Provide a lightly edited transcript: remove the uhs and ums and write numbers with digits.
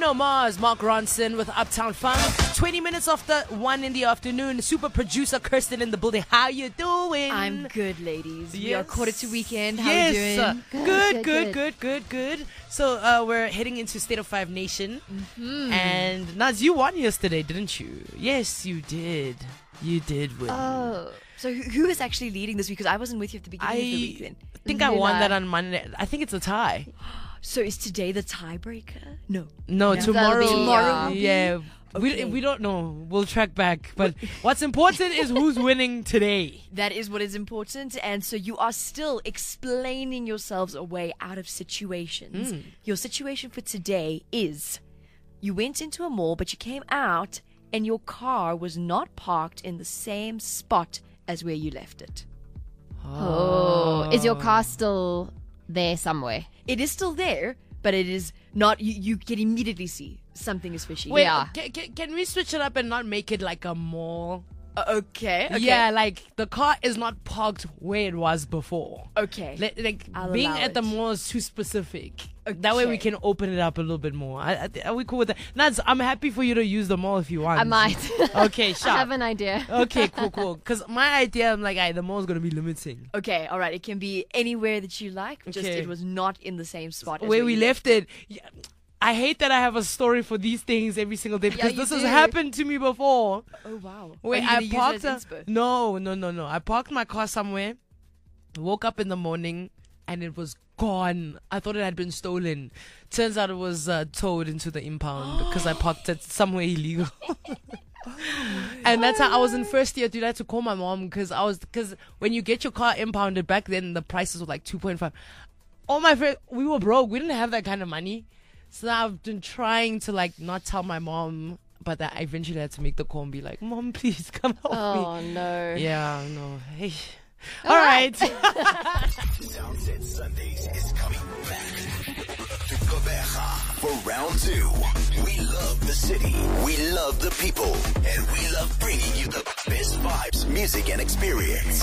Bruno Mars, Mark Ronson with Uptown Funk. 20 minutes after 1 in the afternoon. Super producer Kirsten in the building. How you doing? I'm good, ladies. We are Yes. quarter to weekend. How Yes. are you doing? Good. So we're heading into State of Five Nation. And Naz, you won yesterday, didn't you? Yes, you did. You did win. Oh, so who is actually leading this week? Because I wasn't with you at the beginning of the week then. I think I won that on Monday. I think it's a tie. So is today the tiebreaker? No. No, tomorrow. Tomorrow will be- Yeah. Okay. We don't know. We'll track back. But what's important is who's winning today. That is what is important. And so you are still explaining yourselves a way out of situations. Your situation for today is you went into a mall, but you came out and your car was not parked in the same spot as where you left it. Oh, is your car still there somewhere? It is still there, but it is not. You can immediately see something is fishy. Wait, Yeah. can we switch it up and not make it like a mall? Okay. Yeah, like the car is not parked where it was before. Okay. Like I'll being allow at the it. mall is too specific. That way we Okay. can open it up a little bit more. Are we cool with that? Naz, I'm happy for you to use the mall if you want. I might. Okay, I sharp. have an idea. Okay, cool. Because my idea, I'm like, the mall's going to be limiting. Okay, all right. It can be anywhere that you like. Just Okay. it was not in the same spot as Where we you left it. Yeah, I hate that I have a story for these things every single day because you this has do. happened to me before. Oh wow. Wait, Are you I gonna use it parked. as inspo? No. I parked my car somewhere. Woke up in the morning and it was gone. I thought it had been stolen. Turns out it was towed into the impound because I parked it somewhere illegal. And that's how I was in first year, dude. I had to call my mom because when you get your car impounded back then, the prices were like 2.5. All my friends, we were broke. We didn't have that kind of money. So I've been trying to like not tell my mom, but I eventually had to make the call and be like, Mom, please come help me. Oh, no. Yeah, no. Hey. All right. Soundset Sundays is coming back to Gqeberha for round 2. We love the city, we love the people, and we love bringing you the best vibes, music, and experience.